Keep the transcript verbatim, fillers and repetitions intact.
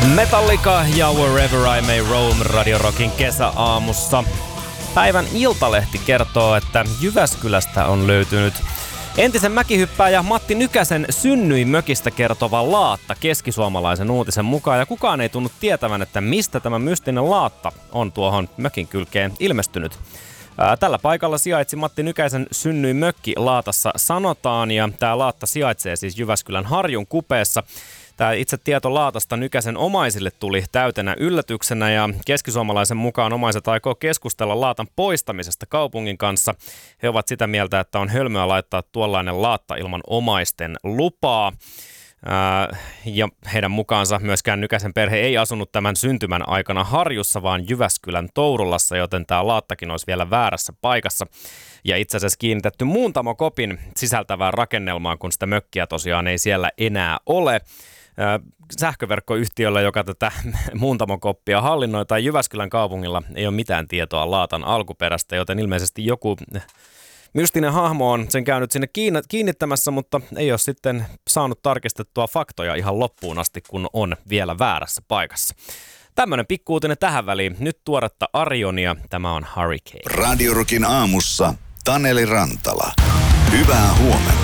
Metallica ja Wherever I May Roam Radio Rockin kesäaamussa. Päivän Iltalehti kertoo, että Jyväskylästä on löytynyt entisen mäkihyppääjä Matti Nykäsen synnyinmökistä kertova laatta keskisuomalaisen uutisen mukaan. Ja kukaan ei tunnu tietävän, että mistä tämä mystinen laatta on tuohon mökin kylkeen ilmestynyt. Ää, tällä paikalla sijaitsi Matti Nykäsen synnyinmökki laatassa sanotaan, ja tämä laatta sijaitsee siis Jyväskylän Harjun kupeessa. Tämä itse tieto laatasta Nykäsen omaisille tuli täytenä yllätyksenä, ja keskisuomalaisen mukaan omaiset aikoo keskustella laatan poistamisesta kaupungin kanssa. He ovat sitä mieltä, että on hölmöä laittaa tuollainen laatta ilman omaisten lupaa. Ää, ja heidän mukaansa myöskään Nykäsen perhe ei asunut tämän syntymän aikana Harjussa, vaan Jyväskylän Tourulassa, joten tämä laattakin olisi vielä väärässä paikassa. Ja itse asiassa kiinnitetty muuntamokopin sisältävään rakennelmaan, kun sitä mökkiä tosiaan ei siellä enää ole. Sähköverkkoyhtiöllä, joka tätä muuntamokoppia hallinnoi, tai Jyväskylän kaupungilla ei ole mitään tietoa laatan alkuperästä, joten ilmeisesti joku mystinen hahmo on sen käynyt sinne kiinnittämässä, mutta ei ole sitten saanut tarkistettua faktoja ihan loppuun asti, kun on vielä väärässä paikassa. Tämmöinen pikkuutinen tähän väliin. Nyt tuoretta Arionia. Tämä on Hurricane. Radio Rockin aamussa Taneli Rantala. Hyvää huomenta.